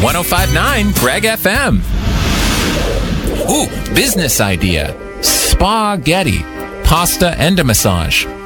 105.9 Greg FM. Ooh, business idea. Spaghetti, pasta and a massage.